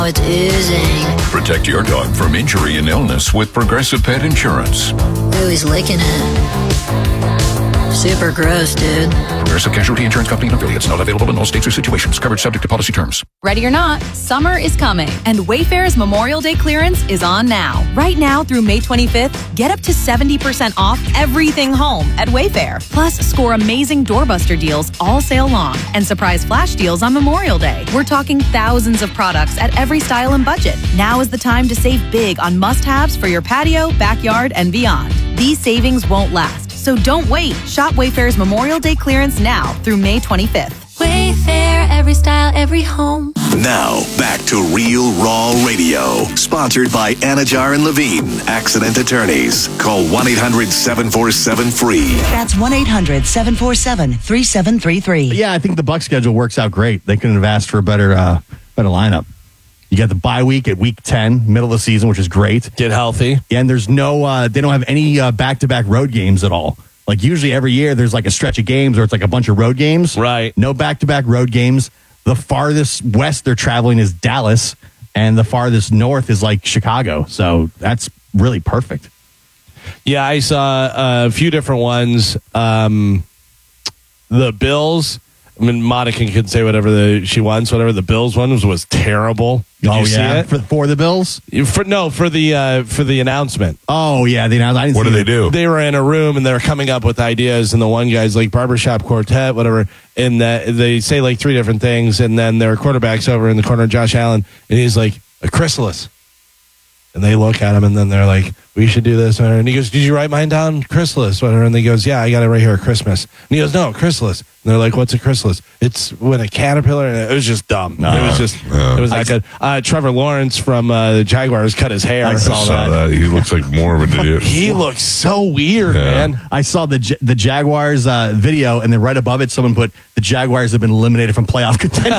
It's oozing. Protect your dog from injury and illness with Progressive Pet Insurance. Ooh, he's licking it. Super gross, dude. Progressive Casualty Insurance Company and affiliates. Not available in all states or situations. Coverage subject to policy terms. Ready or not, summer is coming, and Wayfair's Memorial Day clearance is on now. Right now through May 25th, get up to 70% off everything home at Wayfair. Plus, score amazing doorbuster deals all sale long and surprise flash deals on Memorial Day. We're talking thousands of products at every style and budget. Now is the time to save big on must-haves for your patio, backyard, and beyond. These savings won't last, so don't wait. Shop Wayfair's Memorial Day clearance now through May 25th. Wayfair, every style, every home. Now, back to Real Raw Radio. Sponsored by Anajar and Levine, accident attorneys. Call 1-800-747-FREE. That's 1-800-747-3733. Yeah, I think the Bucs schedule works out great. They couldn't have asked for a better lineup. You got the bye week at week 10, middle of the season, which is great. Get healthy. Yeah, and there's no, they don't have any back-to-back road games at all. Like usually every year there's like a stretch of games or it's like a bunch of road games. Right. No back-to-back road games. The farthest west they're traveling is Dallas, and the farthest north is like Chicago. So that's really perfect. Yeah, I saw a few different ones. The Bills. I mean, Monica can say whatever she wants. Whatever the Bills one was terrible. Did you see it? For the Bills? For the announcement. Oh yeah, the announcement. What do they do? They were in a room and they were coming up with ideas, and the one guy's like barbershop quartet, whatever, and they say like three different things, and then their quarterback's over in the corner, Josh Allen, and he's like a chrysalis, and they look at him, and then they're like, we should do this, and he goes, did you write mine down, chrysalis, whatever, and he goes, yeah, I got it right here, Christmas, and he goes, no, chrysalis, and they're like, what's a chrysalis? It's when a caterpillar, and it was just dumb. It was not good. Trevor Lawrence from the Jaguars cut his hair. I saw that. He looks like more of an idiot. He looks so weird, man. I saw the Jaguars video, and then right above it, someone put, the Jaguars have been eliminated from playoff contention.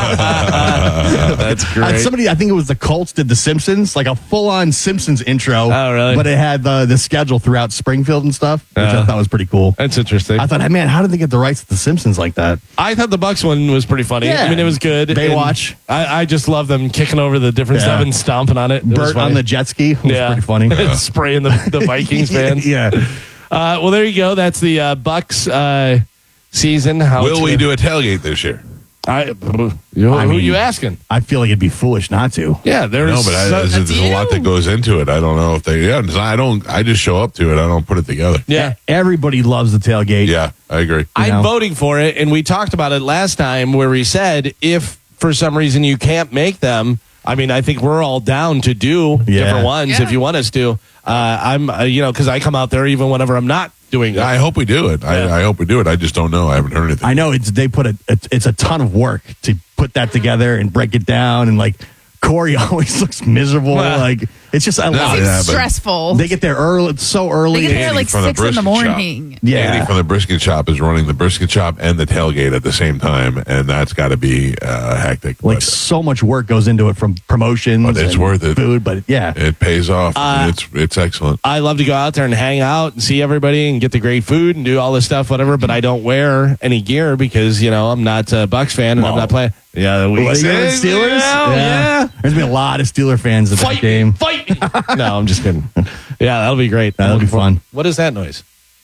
That's great. I think it was the Colts, did The Simpsons, like a full-on Simpsons intro. Oh, really? But it had the schedule throughout Springfield and stuff, which I thought was pretty cool. That's interesting. I thought, man, how did they get the rights to The Simpsons like that? I thought the Bucs one was pretty funny. Yeah. I mean, it was good. Baywatch. I just love them kicking over the different stuff and stomping on it. Bert on the jet ski was pretty funny. Spraying the Vikings fans. Yeah. Well, there you go. That's the Bucs season. Will we do a tailgate this year? Who are you asking? I feel like it'd be foolish not to. Yeah, there's there's a lot that goes into it. I don't know if they. Yeah, I just show up to it. I don't put it together. Yeah, everybody loves the tailgate. Yeah, I agree. I'm voting for it, and we talked about it last time where we said if for some reason you can't make them, I mean, I think we're all down to do different ones if you want us to. I'm, because I come out there even whenever I'm not doing it. I hope we do it. I hope we do it. I just don't know. I haven't heard anything. I know it's a ton of work to put that together and break it down, and like Corey always looks miserable. Like it's just stressful. They get there early. It's so early. They get there like 6 in the morning. Shop. Yeah, Andy from the brisket shop is running the brisket shop and the tailgate at the same time, and that's got to be hectic. Like so much work goes into it, from promotions. But it's worth it. Food, but yeah, it pays off. It's excellent. I love to go out there and hang out and see everybody and get the great food and do all this stuff, whatever. But I don't wear any gear because I'm not a Bucs fan and I'm not playing. Yeah, the Steelers. Yeah. There's been a lot of Steeler fans at that game. Fight me! No, I'm just kidding. Yeah, that'll be great. That'll be fun. What is that noise?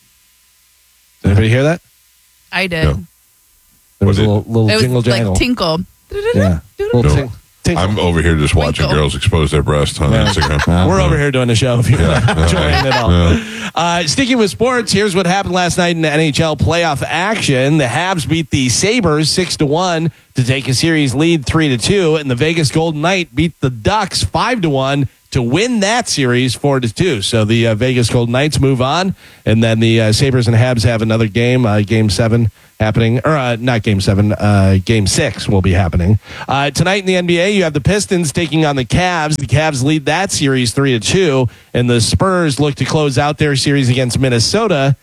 Did anybody hear that? I did. No. There was a little it jingle was jangle. Like tinkle. Yeah. No. I'm over here just watching girls expose their breasts on Instagram. We're over here doing the show if you want to join it all. Sticking with sports, here's what happened last night in the NHL playoff action. The Habs beat the Sabres 6-1 to take a series lead 3-2, and the Vegas Golden Knights beat the Ducks 5-1 to win that series 4-2. So the Vegas Golden Knights move on, and then the Sabres and Habs have another game, Game 7 happening, or not Game 7, Game 6 will be happening. Tonight in the NBA, you have the Pistons taking on the Cavs. The Cavs lead that series 3-2, and the Spurs look to close out their series against Minnesota.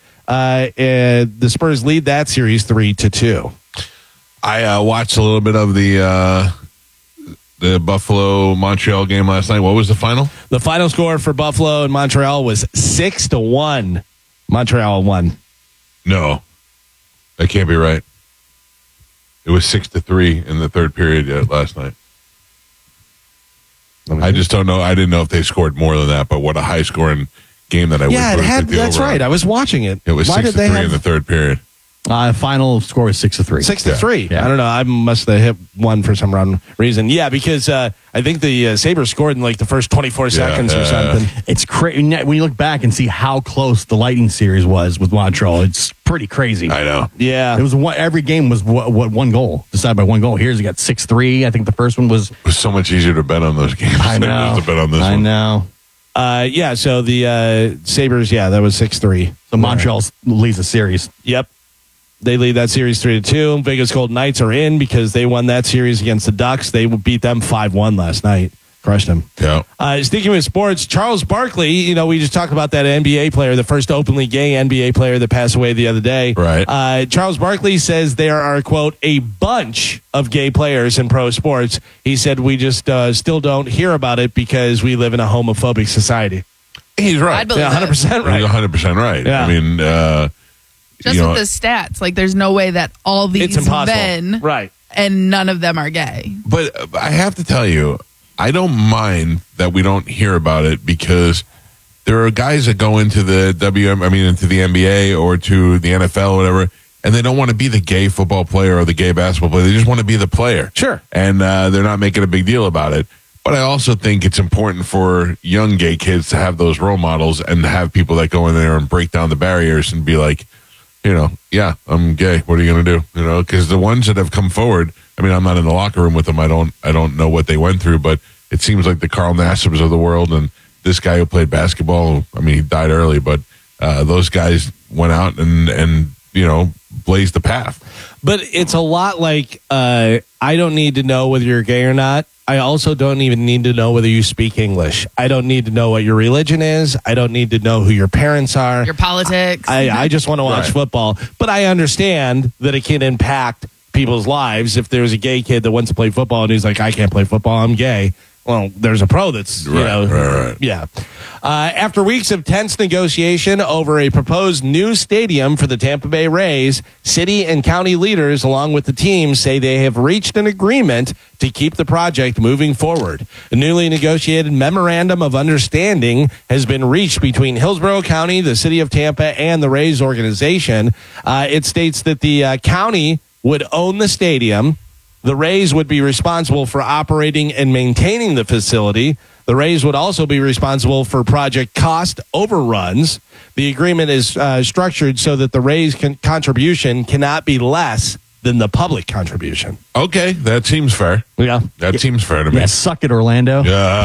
The Spurs lead that series 3-2. I watched a little bit of the Buffalo-Montreal game last night. What was the final? The final score for Buffalo and Montreal was 6-1. Montreal won. No, that can't be right. It was 6-3 in the third period last night. I just don't know. I didn't know if they scored more than that, but what a high scoring game that I Yeah, would it had. put the That's over on. right. I was watching it. It was 6-3 in the third period. Final score was 6-3. 6-3. Yeah. I don't know. I must have hit one for some reason. Yeah, because I think the Sabres scored in like the first 24 seconds or something. It's crazy when you look back and see how close the Lightning series was with Montreal. It's pretty crazy. I know. Yeah, it was every game was what one goal, decided by one goal. Here's you got 6-3. I think the first one was. It was so much easier to bet on those games. I than it know. was to bet on this I one. know. Yeah. So the Sabres, that was 6-3. So Montreal leads the series. Yep. They lead that series 3-2. Vegas Golden Knights are in because they won that series against the Ducks. They beat them 5-1 last night. Crushed them. Yeah. Speaking of sports, Charles Barkley, we just talked about that NBA player, the first openly gay NBA player that passed away the other day. Right. Charles Barkley says there are, quote, a bunch of gay players in pro sports. He said we just still don't hear about it because we live in a homophobic society. He's right. I believe 100% right. He's 100% right. Yeah. I mean, Just with the stats, like there's no way that all It's these impossible. men, Right. and none of them are gay. but I have to tell you, I don't mind that we don't hear about it because there are guys that go into the into the NBA or to the NFL or whatever, and they don't want to be the gay football player or the gay basketball player. They just want to be the player. Sure. And they're not making a big deal about it. But I also think it's important for young gay kids to have those role models and to have people that go in there and break down the barriers and be like, yeah, I'm gay. What are you going to do? Because the ones that have come forward, I mean, I'm not in the locker room with them. I don't know what they went through, but it seems like the Carl Nassibs of the world and this guy who played basketball, I mean, he died early, but those guys went out and blazed the path. But it's a lot like I don't need to know whether you're gay or not. I also don't even need to know whether you speak English. I don't need to know what your religion is. I don't need to know who your parents are. Your politics. I just want to watch football. But I understand that it can impact people's lives. If there's a gay kid that wants to play football and he's like, I can't play football, I'm gay. Well, there's a pro that's, Right. Yeah. After weeks of tense negotiation over a proposed new stadium for the Tampa Bay Rays, city and county leaders, along with the team, say they have reached an agreement to keep the project moving forward. A newly negotiated memorandum of understanding has been reached between Hillsborough County, the city of Tampa, and the Rays organization. It states that the county would own the stadium. The Rays would be responsible for operating and maintaining the facility. The Rays would also be responsible for project cost overruns. The agreement is structured so that the Rays' contribution cannot be less than the public contribution. Okay, that seems fair. Yeah. That seems fair to me. Yeah, suck it, Orlando.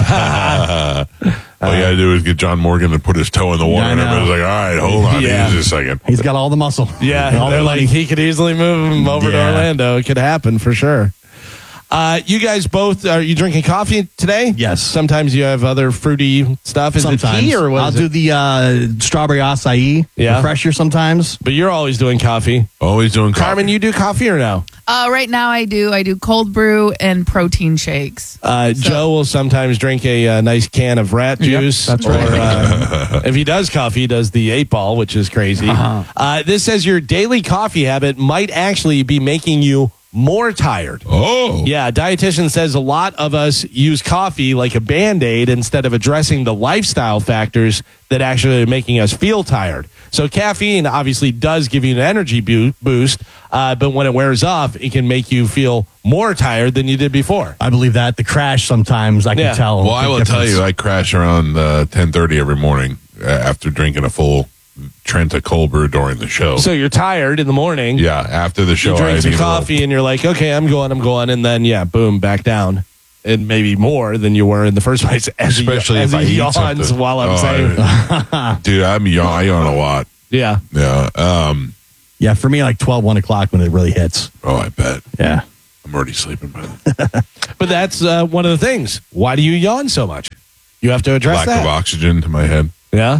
Yeah. All you got to do is get John Morgan to put his toe in the water, I and know. everybody's like, all right, hold on, Yeah. just a second. He's got all the muscle. Yeah, All they're the like, money. he could easily move him over to Yeah. Orlando. It could happen for sure. You guys both, are you drinking coffee today? Yes. Sometimes you have other fruity stuff. Is Sometimes. it tea or what I'll is do it? the strawberry acai refresher sometimes. But you're always doing coffee. Always doing coffee. Carmen, you do coffee or no? Right now I do cold brew and protein shakes. Joe will sometimes drink a nice can of rat juice. that's or, right. if he does coffee, he does the 8-ball, which is crazy. This says your daily coffee habit might actually be making you more tired. Oh. Yeah, a dietitian says a lot of us use coffee like a Band-Aid instead of addressing the lifestyle factors that actually are making us feel tired. So caffeine obviously does give you an energy boost, but when it wears off, it can make you feel more tired than you did before. I believe that. The crash sometimes I can tell. Well, I the will difference. tell you, I crash around 10:30 every morning after drinking a full Trenta cold brew during the show. So you're tired in the morning. Yeah, after the show, You drink I some need a little- coffee and you're like, okay, I'm going, and then boom, back down, and maybe more than you were in the first place. Especially as if I he eat yawns something. while I'm saying, dude, I yawn a lot. yeah. Yeah. Yeah, for me, like 12, 1 o'clock when it really hits. Oh, I bet. Yeah. I'm already sleeping by then. But that's one of the things. Why do you yawn so much? You have to address Lack that. of oxygen to my head. Yeah.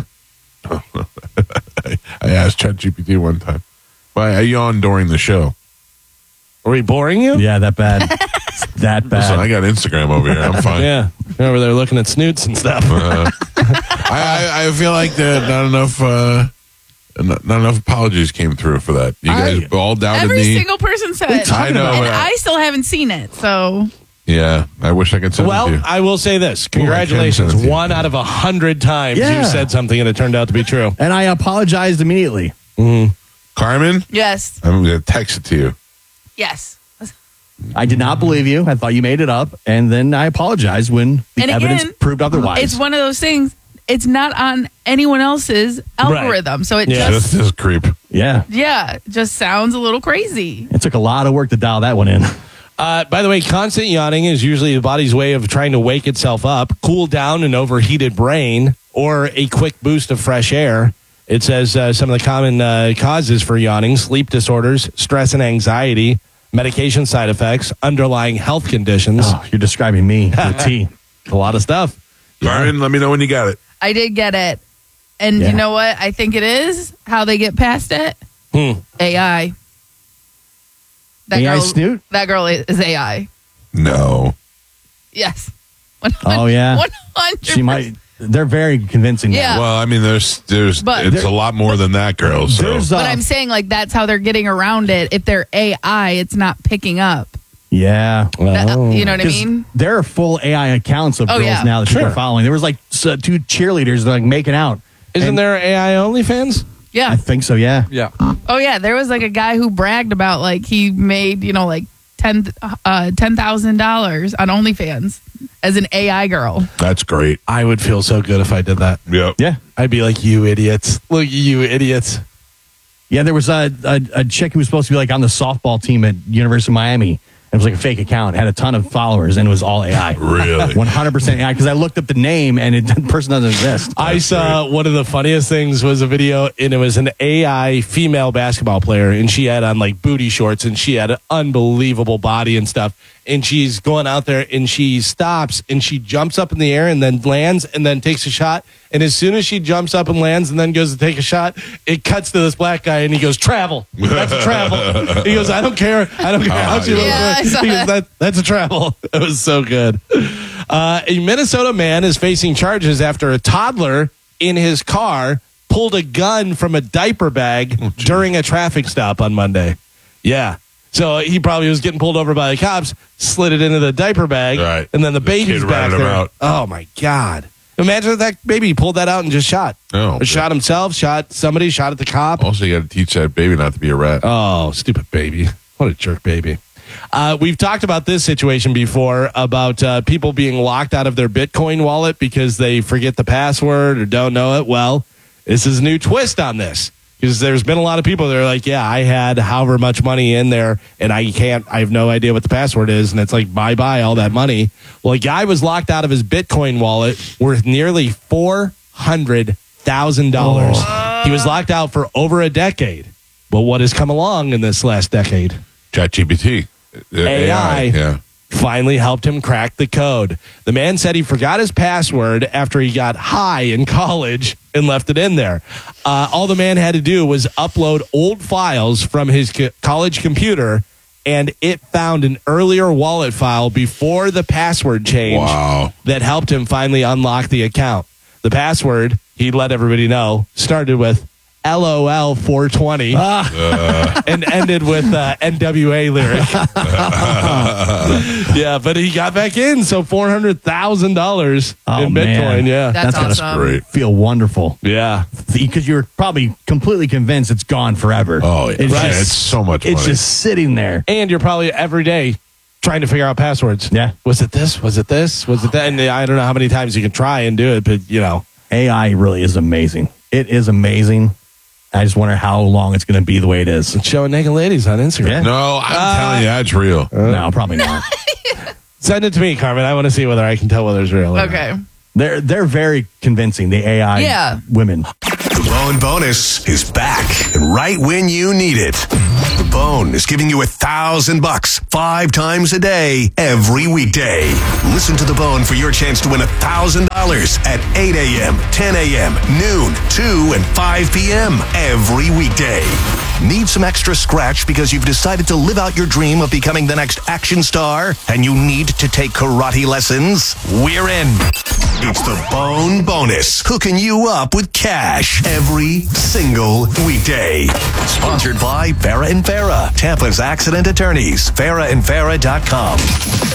I asked ChatGPT one time. Why I yawned during the show. Are we boring you? Yeah, that bad. It's that bad. Listen, I got Instagram over here. I'm fine. Yeah. Over there looking at snoots and stuff. I feel like that not enough apologies came through for that. You guys all doubted Every me. single person said it. I know. And but I still haven't seen it. So Yeah, I wish I could send it to Well, you. I will say this. I can Congratulations. send it to you. 1 out of 100 times Yeah. you said something and it turned out to be true. And I apologized immediately. Carmen, Yes. I'm going to text it to you. Yes. I did not believe you. I thought you made it up. And then I apologized when the And evidence again, proved otherwise. It's one of those things. It's not on anyone else's algorithm. So it Yeah. just, Just this creep. yeah. just sounds a little crazy. It took a lot of work to dial that one in. By the way, constant yawning is usually the body's way of trying to wake itself up, cool down an overheated brain, or a quick boost of fresh air. It says some of the common causes for yawning: sleep disorders, stress and anxiety, medication side effects, underlying health conditions. Oh, you're describing me to a T. A lot of stuff. Carmen, let me know when you got it. I did get it. And Yeah. you know what I think it is? How they get past it? AI. AI snoot? That girl is AI. No. Yes. Oh, yeah. 100%. She might. They're very convincing. now. Yeah. Well, I mean, there's But- it's a lot more than that, girl. So There's, But I'm saying, like, that's how they're getting around it. If they're AI, it's not picking up. yeah. You know what I 'Cause mean? there are full AI accounts of Oh, girls yeah. now that people Sure. are following. There was like 2 cheerleaders like making out. Isn't And there AI OnlyFans? Yeah. I think so. Yeah. Yeah. Oh, yeah. There was, like, a guy who bragged about, like, he made, like, $10,000 on OnlyFans as an AI girl. that's great. I would feel so good if I did that. Yep. Yeah. I'd be like, you idiots. Look at you idiots. Yeah. There was a chick who was supposed to be like on the softball team at University of Miami. It was like a fake account. It had a ton of followers and it was all AI. Really? 100% AI. Because I looked up the name and the person doesn't exist. I saw one of the funniest things was a video, and it was an AI female basketball player, and she had on like booty shorts, and she had an unbelievable body and stuff. And she's going out there, and she stops, and she jumps up in the air, and then lands, and then takes a shot. And as soon as she jumps up and lands, and then goes to take a shot, it cuts to this black guy, and he goes, "Travel. That's a travel." He goes, "I don't care. I don't care how she looks." Yeah, I saw He goes, that. That's a travel. It was so good. A Minnesota man is facing charges after a toddler in his car pulled a gun from a diaper bag during a traffic stop on Monday. Yeah. So he probably was getting pulled over by the cops, slid it into the diaper bag, Right. and then the The baby's kid back ratted him there. out. Oh, my God. Imagine if that baby pulled that out and just shot. Oh, Or shot himself, shot somebody, shot at the cop. Also, you got to teach that baby not to be a rat. Oh, stupid baby. What a jerk baby. We've talked about this situation before about people being locked out of their Bitcoin wallet because they forget the password or don't know it. Well, this is a new twist on this because there's been a lot of people that are like, yeah, I had however much money in there and I have no idea what the password is. And it's like, bye-bye, all that money. Well, a guy was locked out of his Bitcoin wallet worth nearly $400,000. He was locked out for over a decade. But what has come along in this last decade? ChatGPT. AI. Yeah. Finally helped him crack the code. The man said he forgot his password after he got high in college and left it in there. All the man had to do was upload old files from his college computer, and it found an earlier wallet file before the password change Wow. that helped him finally unlock the account. The password, he let everybody know, started with LOL 420 and ended with NWA lyric. Yeah, but he got back in, so $400,000 Oh, in Bitcoin. man. Yeah, That's gotta awesome. Great. feel wonderful. yeah. Because you're probably completely convinced it's gone forever. Oh, yeah. It's Right. just- It's so much It's money. just sitting there. And you're probably every day trying to figure out passwords. Yeah. Was it this? Was it this? Was it that? And I don't know how many times you can try and do it, but AI really is amazing. It is amazing. I just wonder how long it's going to be the way it is. it's showing naked ladies on Instagram. Yeah. No, I'm telling you, that's real. No, probably not. Send it to me, Carmen. I want to see whether I can tell whether it's real. or not. Okay. They're very convincing, the AI Yeah. women. The Bone Bonus is back and right when you need it. The Bone is giving you $1,000 5 times a day, every weekday. Listen to The Bone for your chance to win $1,000 at 8 a.m., 10 a.m., noon, 2 and 5 p.m. every weekday. Need some extra scratch because you've decided to live out your dream of becoming the next action star and you need to take karate lessons? We're in. It's the Bone Bonus, hooking you up with cash every single weekday. Sponsored by Farah and Farah, Tampa's accident attorneys, farahandfarah.com.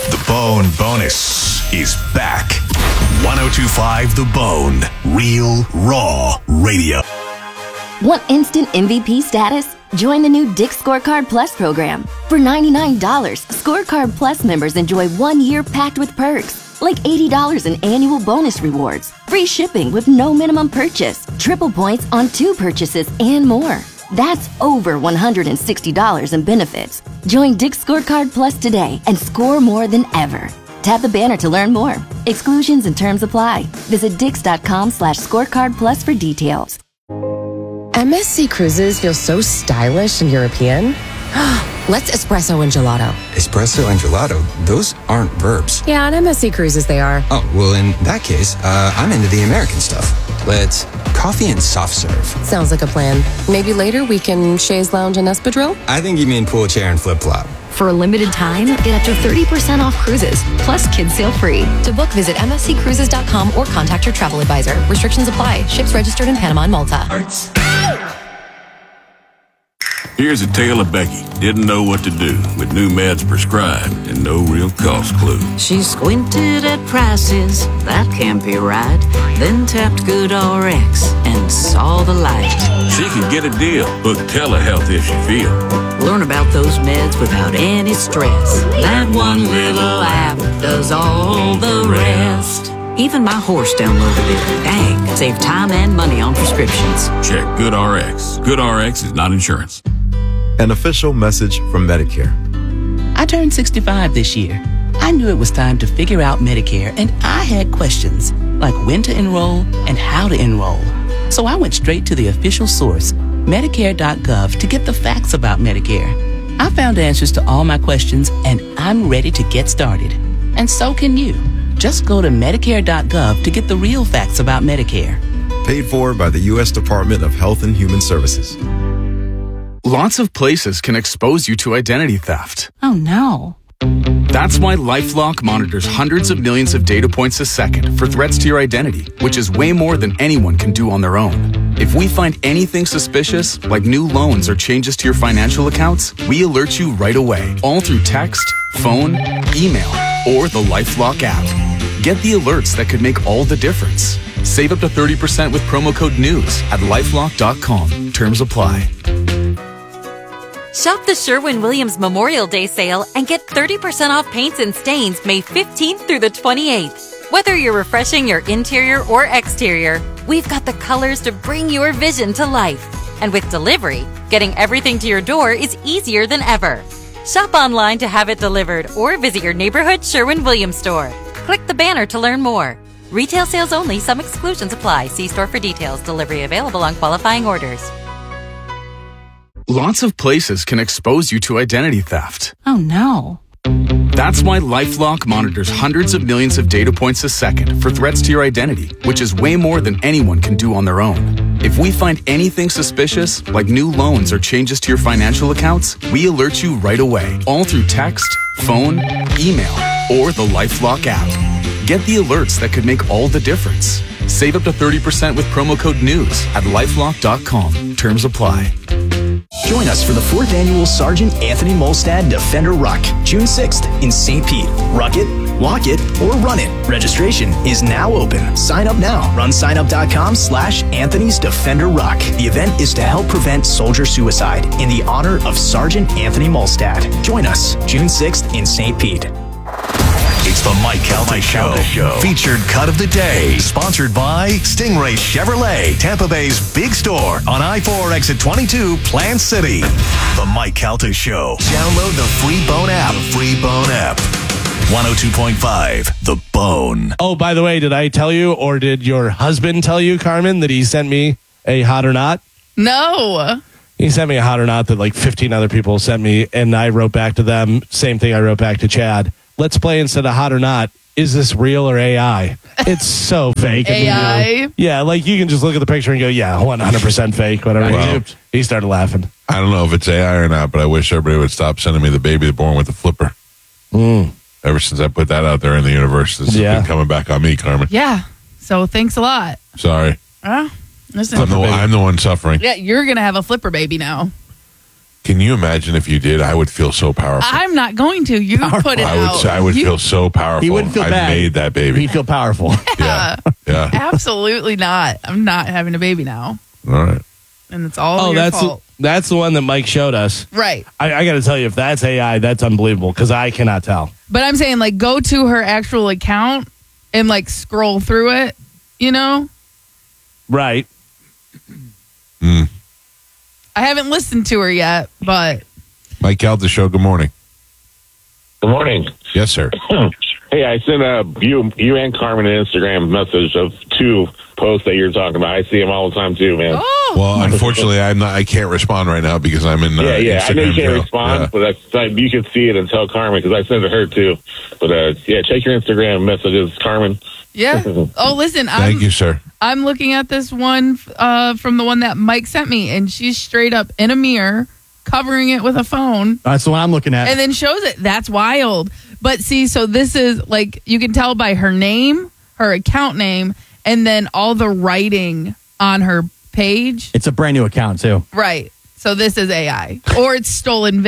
The Bone Bonus is back. 102.5 The Bone. Real, raw radio. Want instant MVP status? Join the new Dick's Scorecard Plus program. For $99, Scorecard Plus members enjoy 1 year packed with perks, like $80 in annual bonus rewards, free shipping with no minimum purchase, triple points on 2 purchases, and more. That's over $160 in benefits. Join Dick's Scorecard Plus today and score more than ever. Tap the banner to learn more. Exclusions and terms apply. Visit dix.com/scorecard plus for details. MSC Cruises feels so stylish and European. Let's espresso and gelato. Espresso and gelato? Those aren't verbs. Yeah, on MSC Cruises they are. Oh, well, in that case, I'm into the American stuff. Let's coffee and soft serve. Sounds like a plan. Maybe later we can chaise lounge and espadrille? I think you mean pool chair and flip-flop. For a limited time, get up to 30% off cruises, plus kids sail free. To book, visit msccruises.com or contact your travel advisor. Restrictions apply. Ships registered in Panama and Malta. Here's a tale of Becky. Didn't know what to do with new meds prescribed and no real cost clue. She squinted at prices, that can't be right. Then tapped GoodRx and saw the light. She could get a deal. Book telehealth if she feel. Learn about those meds without any stress. That one little app does all the rest. Even my horse downloaded it. Dang, save time and money on prescriptions. Check GoodRx. GoodRx is not insurance. An official message from Medicare. I turned 65 this year. I knew it was time to figure out Medicare, and I had questions like when to enroll and how to enroll. So I went straight to the official source, Medicare.gov, to get the facts about Medicare. I found answers to all my questions, and I'm ready to get started. And so can you. Just go to Medicare.gov to get the real facts about Medicare. Paid for by the U.S. Department of Health and Human Services. Lots of places can expose you to identity theft. Oh no. That's why LifeLock monitors hundreds of millions of data points a second for threats to your identity, which is way more than anyone can do on their own. If we find anything suspicious, like new loans or changes to your financial accounts, we alert you right away, all through text, phone, email, or the LifeLock app. Get the alerts that could make all the difference. Save up to 30% with promo code NEWS at LifeLock.com. Terms apply. Shop the Sherwin-Williams Memorial Day sale and get 30% off paints and stains May 15th through the 28th. Whether you're refreshing your interior or exterior, we've got the colors to bring your vision to life. And with delivery, getting everything to your door is easier than ever. Shop online to have it delivered or visit your neighborhood Sherwin-Williams store. Click the banner to learn more. Retail sales only. Some exclusions apply. See store for details. Delivery available on qualifying orders. Lots of places can expose you to identity theft. Oh no. That's why LifeLock monitors hundreds of millions of data points a second for threats to your identity, which is way more than anyone can do on their own. If we find anything suspicious, like new loans or changes to your financial accounts, we alert you right away, all through text, phone, email, or the LifeLock app. Get the alerts that could make all the difference. Save up to 30% with promo code NEWS at LifeLock.com. Terms apply. Join us for the 4th annual Sergeant Anthony Molstad Defender Ruck, June 6th in St. Pete. Ruck it, walk it, or run it. Registration is now open. Sign up now. RunSignup.com/Anthony's Defender Ruck. The event is to help prevent soldier suicide in the honor of Sergeant Anthony Molstad. Join us June 6th in St. Pete. It's the Mike Calta Show. Featured cut of the day. Sponsored by Stingray Chevrolet, Tampa Bay's big store on I-4 exit 22, Plant City. The Mike Calta Show. Download the free Bone app. 102.5 The Bone. Oh, by the way, did I tell you, or did your husband tell you, Carmen, that he sent me a hot or not? No. He sent me a hot or not that like 15 other people sent me, and I wrote back to them, same thing I wrote back to Chad. Let's play instead of hot or not. Is this real or AI? It's so fake. AI? Yeah, like you can just look at the picture and go, yeah, 100% fake, whatever. Well, he started laughing. I don't know if it's AI or not, but I wish everybody would stop sending me the baby born with the flipper. Ever since I put that out there in the universe, this has been coming back on me, Carmen. Yeah. So thanks a lot. Sorry. Listen. I'm the one suffering. Yeah, you're going to have a flipper baby now. Can you imagine if you did? I would feel so powerful. I'm not going to. You put it out. I would feel so powerful. He wouldn't feel I bad. made that baby. He'd feel powerful. Yeah. Absolutely not. I'm not having a baby now. All right. And it's all your fault. That's the one that Mike showed us. Right. I got to tell you, if that's AI, that's unbelievable because I cannot tell. But I'm saying, like, go to her actual account and, like, scroll through it, you know? Right. I haven't listened to her yet, but... Mike Cal, the show, good morning. Good morning. Yes, sir. Hey, I sent you and Carmen an Instagram message of 2 posts that you're talking about. I see them all the time too, man. Well, unfortunately, I can't respond right now because I'm in. Yeah. I know you Instagram can't jail. respond, Yeah. but you can see it and tell Carmen because I sent it to her too. But check your Instagram messages, Carmen. Yeah. Oh, listen. Thank you, sir. I'm looking at this one from the one that Mike sent me, and she's straight up in a mirror, covering it with a phone. That's the one I'm looking at. And then shows it. That's wild. But see, so this is like, you can tell by her name, her account name, and then all the writing on her page. It's a brand new account, too. Right. So this is AI. Or it's stolen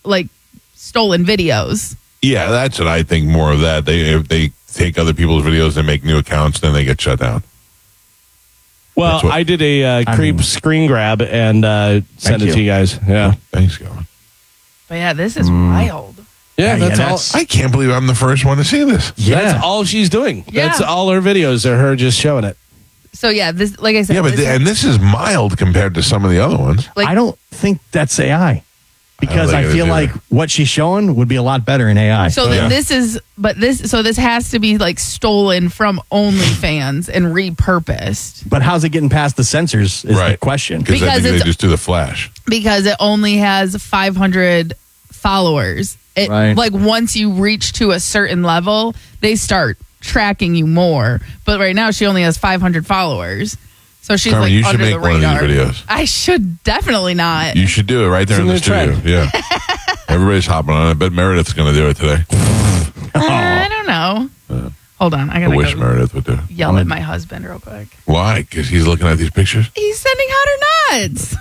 videos. Yeah, that's what I think more of that. If they take other people's videos and make new accounts, then they get shut down. Well, I did a creep screen grab and sent it to you guys. Yeah. Thanks, Colin. But yeah, this is wild. Yeah, that's all. I can't believe I'm the first one to see this. That's all she's doing. Yeah. That's all her videos are her just showing it. So yeah, this, like I said. Yeah, but this is mild compared to some of the other ones. Like- I don't think that's AI. Because I think it feel is like either. what she's showing would be a lot better in AI. So then this has to be like stolen from OnlyFans and repurposed But how's it getting past the censors is the question. Because I think they just do the flash. because it only has 500 followers. Right. Like once you reach to a certain level, they start tracking you more. But right now she only has 500 followers. So she's Carmen, like you should under make the one of these radar. videos. I should definitely not. You should do it right there in the studio. Yeah. Everybody's hopping on it. I bet Meredith's going to do it today. I don't know. Hold on. I I gotta wish go Meredith would do it. yell at my husband real quick. Why? Because he's looking at these pictures? He's sending out her nuts.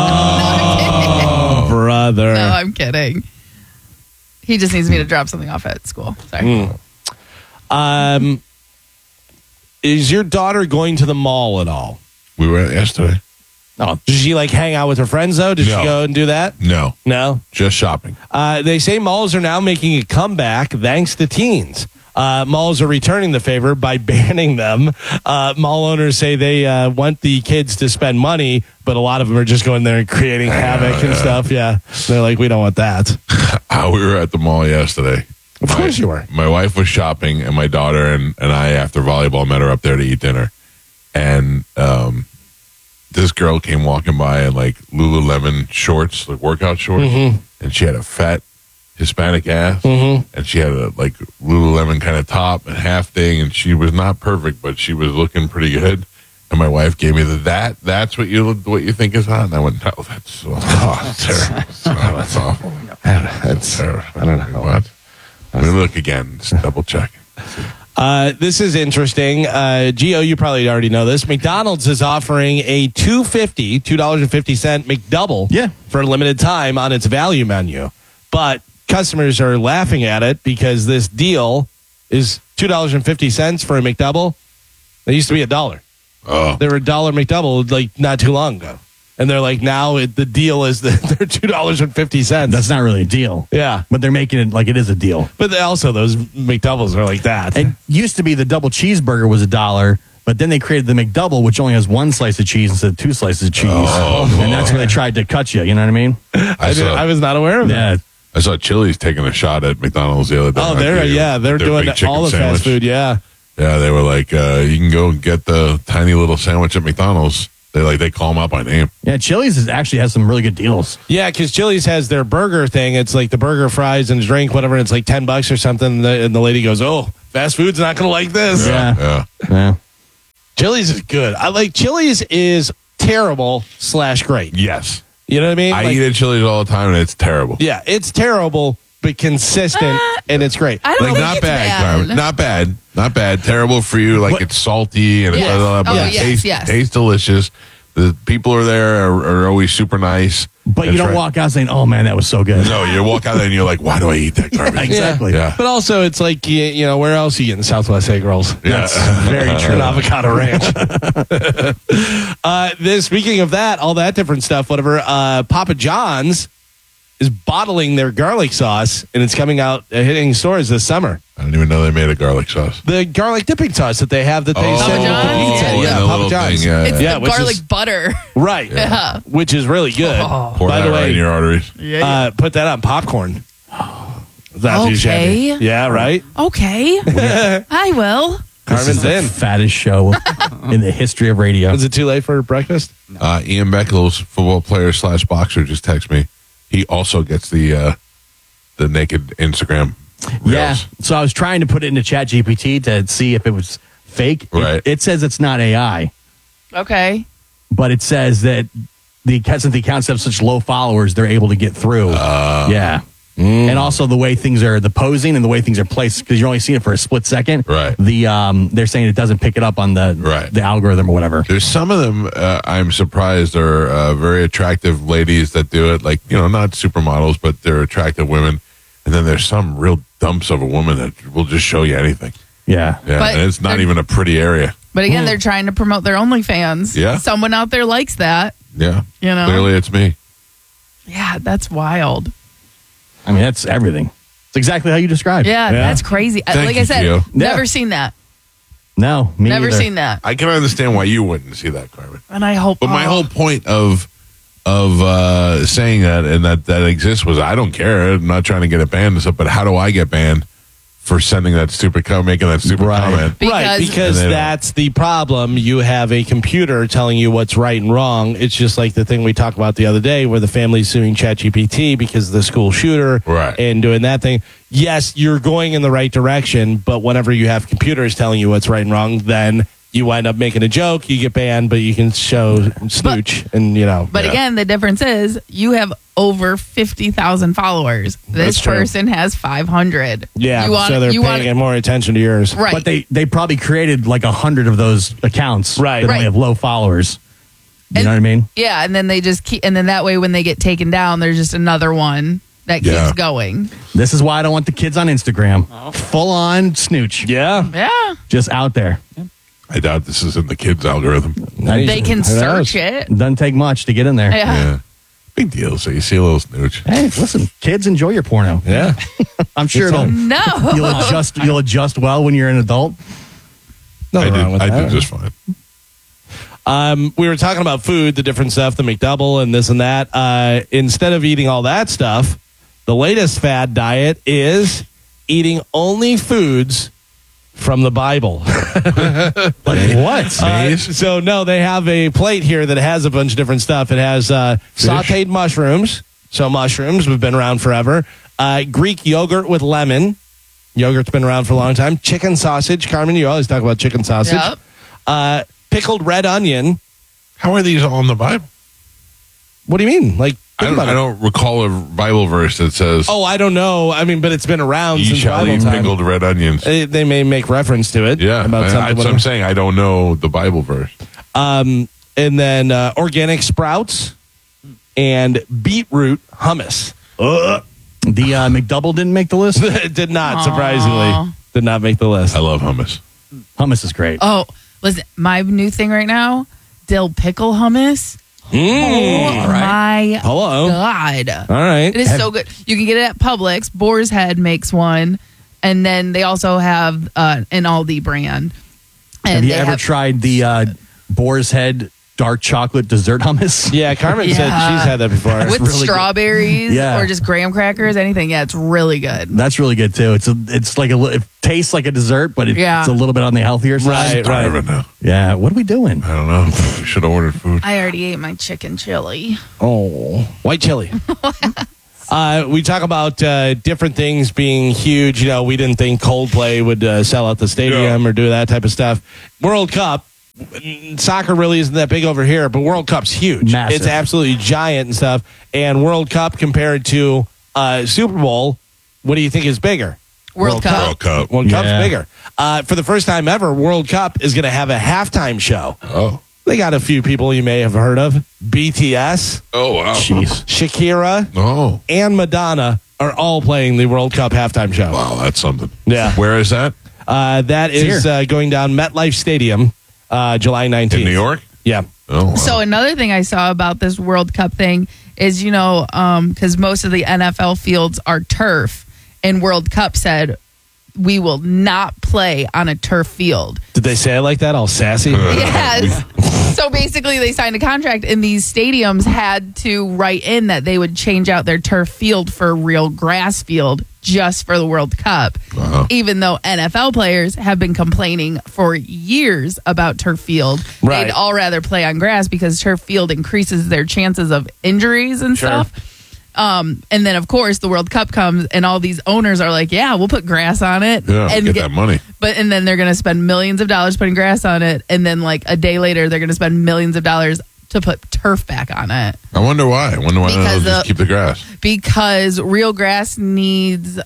Oh, brother. No, I'm kidding. He just needs me to drop something off at school. Sorry. Is your daughter going to the mall at all? We were yesterday. Oh, did she like hang out with her friends though? Did No. she go and do that? No. No. Just shopping. They say malls are now making a comeback thanks to teens. Malls are returning the favor by banning them. Mall owners say they want the kids to spend money, but a lot of them are just going there and creating havoc and stuff. Yeah. They're like, we don't want that. We were at the mall yesterday. Of course you were. My wife was shopping, and my daughter and I, after volleyball, met her up there to eat dinner. And this girl came walking by in like Lululemon shorts, like workout shorts, and she had a fat Hispanic ass, and she had a like Lululemon kind of top and half thing, and she was not perfect, but she was looking pretty good. And my wife gave me that's what you think is hot, and I went, no, that's terrible. That's awful. That's terrible. I don't know what. I'm gonna look again, just double check. This is interesting. Gio, you probably already know this. McDonald's is offering a $2.50 McDouble for a limited time on its value menu. But customers are laughing at it because this deal is $2.50 for a McDouble. They used to be $1. Oh. They were $1 McDouble like not too long ago. And they're like, now the deal is that they're $2.50. That's not really a deal. Yeah. But they're making it like it is a deal. But also those McDoubles are like that. It used to be the double cheeseburger was $1, but then they created the McDouble, which only has 1 slice of cheese instead of 2 slices of cheese. And that's where they tried to cut you. You know what I mean? I was not aware of that. I saw Chili's taking a shot at McDonald's the other day. Oh, they're doing all the fast food. Yeah. Yeah, they were like, you can go get the tiny little sandwich at McDonald's. They call them out by name. Yeah, Chili's actually has some really good deals. Yeah, because Chili's has their burger thing. It's like the burger, fries, and drink, whatever. And it's like $10 or something. And the lady goes, "Oh, fast food's not going to like this." Yeah. Chili's is good. I like Chili's is terrible / great. Yes. You know what I mean? I eat at Chili's all the time, and it's terrible. Yeah, it's terrible, but consistent, and it's great. I don't think not it's bad, bad. Carmen. Not bad. Terrible for you. Like it's salty and Yes. blah, blah, blah, Oh, but yes, it yes. tastes delicious. The people are there are always super nice. But you don't walk out saying, "Oh man, that was so good." No, you walk out there and you're like, "Why do I eat that garbage?" Exactly. Yeah. But also, it's like, where else are you getting Southwest egg rolls? Yeah. That's very true. An avocado ranch. Speaking of that, all that different stuff, whatever, Papa John's is bottling their garlic sauce, and it's coming out, hitting stores this summer. I didn't even know they made a garlic sauce. The garlic dipping sauce that they have that they sell with the pizza. Yeah, Papa John's. It's Yeah, the which garlic is- butter. Right. Yeah. Which is really good. Pour By that the right way, in your arteries. put that on popcorn. That's too shabby. Okay. Yeah, right? Okay. I will. This Carmen's is the in. fattest show in the history of radio. Is it too late for breakfast? Ian Beckles, football player / boxer, just texted me. He also gets the naked Instagram reels. Yeah. So I was trying to put it into ChatGPT to see if it was fake. Right. It says it's not AI, Okay. but it says that since the accounts have such low followers, they're able to get through. Yeah. And also the way things are, the posing and the way things are placed, because you're only seeing it for a split second. Right. They're saying it doesn't pick it up on the algorithm or whatever. There's some of them, I'm surprised, are very attractive ladies that do it. Like, not supermodels, but they're attractive women. And then there's some real dumps of a woman that will just show you anything. Yeah. Yeah. But And it's not even a pretty area. But again, they're trying to promote their OnlyFans. Yeah. Someone out there likes that. Yeah. Clearly it's me. Yeah, that's wild. I mean, that's everything. It's exactly how you described. Yeah, that's crazy. Thank Like you, I said, Gio. never seen that. No, me Never either. seen that. I can understand why you wouldn't see that, Carmen. And I hope. But my whole point of saying that and that exists was I don't care. I'm not trying to get it banned and stuff, but how do I get banned for sending that stupid comment, making that stupid comment? Right, because And they that's the problem. You have a computer telling you what's right and wrong. It's just like the thing we talked about the other day where the family's suing ChatGPT because of the school shooter and doing that thing. Yes, you're going in the right direction, but whenever you have computers telling you what's right and wrong, then you wind up making a joke, you get banned, but you can show snooch and, But again, the difference is you have over 50,000 followers. This That's true. person has 500. Yeah, You want- so they're you want- paying more attention to yours. Right. But they probably created like 100 of those accounts that only have low followers. You know what I mean? Yeah, and then they just keep, and then that way when they get taken down, there's just another one that keeps Yeah. going. This is why I don't want the kids on Instagram. Full on snooch. Yeah. Yeah. Just out there. I doubt this is in the kids' algorithm. They can search it. Doesn't take much to get in there. Yeah. Big deal. So you see a little snooch. Hey, listen, kids enjoy your porno. Yeah. I'm sure it'll. No. You'll adjust well when you're an adult. Nothing wrong with I that. did just fine. We were talking about food, the different stuff, the McDouble and this and that. Instead of eating all that stuff, the latest fad diet is eating only foods from the Bible. Like what? So no, they have a plate here that has a bunch of different stuff. It has sauteed mushrooms. So mushrooms have been around forever. Greek yogurt with lemon. Yogurt's been around for a long time. Chicken sausage. Carmen, you always talk about chicken sausage. Yep. Pickled red onion. How are these all in the Bible? What do you mean? Like, I don't recall a Bible verse that says, oh, I don't know. I mean, but it's been around "You since shall Bible eat time. pickled red onions." They may make reference to it. Yeah, about that's something. what I'm saying. I don't know the Bible verse. And then organic sprouts and beetroot hummus. The McDouble didn't make the list? It did not, surprisingly. Aw. Did not make the list. I love hummus. Hummus is great. Oh, listen, my new thing right now, dill pickle hummus. Oh my Hello. God. All right. It is so good. You can get it at Publix. Boar's Head makes one. And then they also have an Aldi brand. And Have you they ever tried the Boar's Head dark chocolate dessert hummus? Yeah, Carmen said she's had that before. with really good. strawberries Yeah. or just graham crackers, anything. Yeah, it's really good. That's really good too. It's like it tastes like a dessert, but it's Yeah. a little bit on the healthier side. I don't know. Yeah. What are we doing? I don't know. We should have ordered food. I already ate my chicken chili. Oh, white chili. We talk about different things being huge. You know, we didn't think Coldplay would sell out the stadium or do that type of stuff. World Cup. Soccer really isn't that big over here, but World Cup's huge. Massive. It's absolutely giant and stuff. And World Cup compared to Super Bowl, what do you think is bigger? World Cup. World Cup. World Cup's Yeah. bigger. For the first time ever, World Cup is going to have a halftime show. Oh. They got a few people you may have heard of. BTS. Oh, wow. Jeez. Shakira. And Madonna are all playing the World Cup halftime show. Wow, that's something. Yeah. Where is that? That is going down MetLife Stadium, July 19th. In New York? Yeah. Oh, wow. So another thing I saw about this World Cup thing is, because most of the NFL fields are turf, and World Cup said, we will not play on a turf field. Did they say it like that, all sassy? Yes. So basically, they signed a contract, and these stadiums had to write in that they would change out their turf field for a real grass field just for the World Cup. Wow. Even though NFL players have been complaining for years about turf field. Right. They'd all rather play on grass because turf field increases their chances of injuries and stuff. And then, of course, the World Cup comes, and all these owners are like, yeah, we'll put grass on it. Yeah, and get that money. And then they're going to spend millions of dollars putting grass on it. And then, like, a day later, they're going to spend millions of dollars to put turf back on it. I wonder why. I wonder why they don't just keep the grass. Because real grass needs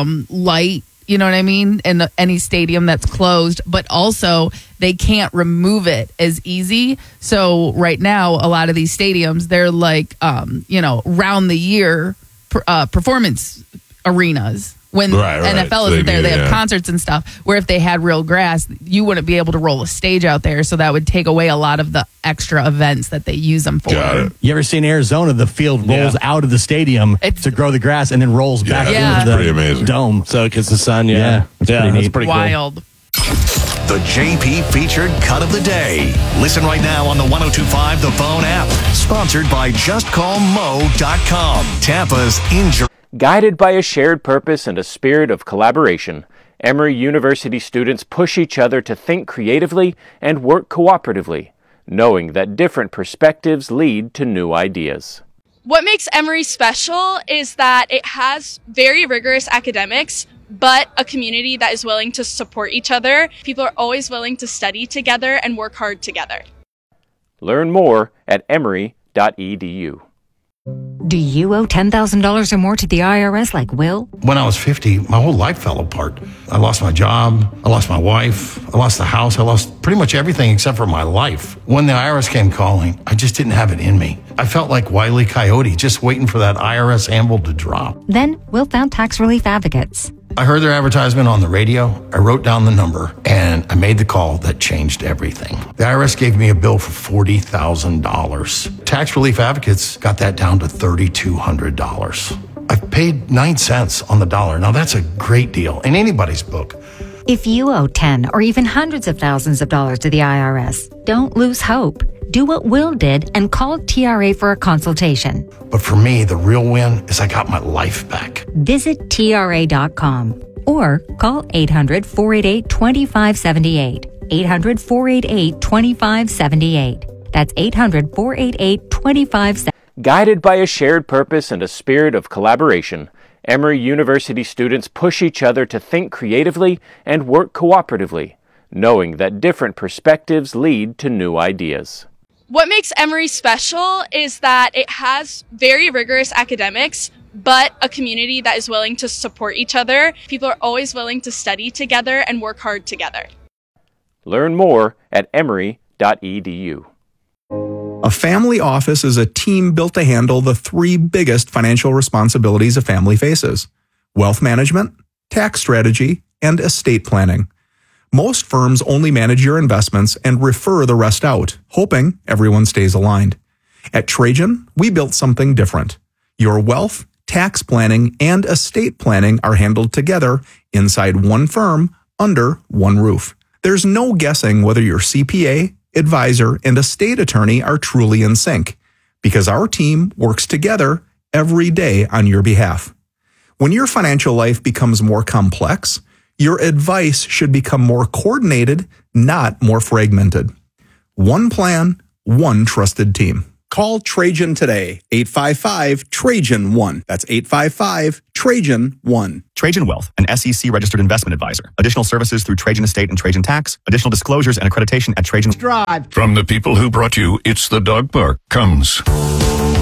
light, you know what I mean? In any stadium that's closed, but also they can't remove it as easy. So right now, a lot of these stadiums, they're like, round the year performance arenas. When NFL isn't there, they have concerts and stuff, where if they had real grass, you wouldn't be able to roll a stage out there. So that would take away a lot of the extra events that they use them for. You ever seen Arizona? The field rolls out of the stadium to grow the grass and then rolls back into the pretty amazing. dome. So it gets the sun, It's pretty neat. pretty wild. The JP featured cut of the day. Listen right now on the 102.5 The Phone app. Sponsored by JustCallMo.com. Tampa's injury. Guided by a shared purpose and a spirit of collaboration, Emory University students push each other to think creatively and work cooperatively, knowing that different perspectives lead to new ideas. What makes Emory special is that it has very rigorous academics, but a community that is willing to support each other. People are always willing to study together and work hard together. Learn more at emory.edu. Do you owe $10,000 or more to the IRS like Will? When I was 50, my whole life fell apart. I lost my job, I lost my wife, I lost the house, I lost pretty much everything except for my life. When the IRS came calling, I just didn't have it in me. I felt like Wile E. Coyote, just waiting for that IRS anvil to drop. Then Will found Tax Relief Advocates. I heard their advertisement on the radio, I wrote down the number, and I made the call that changed everything. The IRS gave me a bill for $40,000. Tax Relief Advocates got that down to $3,200. I've paid 9 cents on the dollar. Now that's a great deal in anybody's book. If you owe 10 or even hundreds of thousands of dollars to the IRS, don't lose hope. Do what Will did and call TRA for a consultation. But for me, the real win is I got my life back. Visit TRA.com or call 800-488-2578. 800-488-2578. That's 800-488-2578. Guided by a shared purpose and a spirit of collaboration, Emory University students push each other to think creatively and work cooperatively, knowing that different perspectives lead to new ideas. What makes Emory special is that it has very rigorous academics, but a community that is willing to support each other. People are always willing to study together and work hard together. Learn more at emory.edu. A family office is a team built to handle the 3 biggest financial responsibilities a family faces: wealth management, tax strategy, and estate planning. Most firms only manage your investments and refer the rest out, hoping everyone stays aligned. At Trajan, we built something different. Your wealth, tax planning, and estate planning are handled together inside one firm under one roof. There's no guessing whether your CPA, advisor, and estate attorney are truly in sync, because our team works together every day on your behalf. When your financial life becomes more complex, your advice should become more coordinated, not more fragmented. One plan, one trusted team. Call Trajan today, 855-TRAJAN-1. That's 855-TRAJAN-1. Trajan Wealth, an SEC-registered investment advisor. Additional services through Trajan Estate and Trajan Tax. Additional disclosures and accreditation at Trajan Drive. From the people who brought you It's the Dog Park comes